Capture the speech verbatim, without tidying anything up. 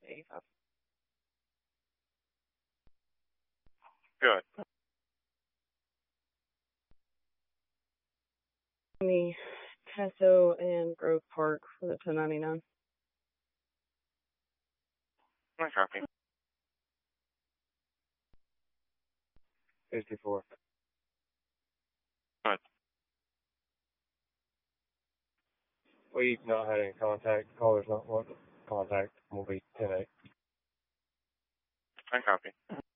eighty-five. Good. Me, Paso and Grove Park for the ten ninety-nine. I copy. fifty-four. Good. We've not had any contact. Caller's not want contact. We'll be ten eight. I copy.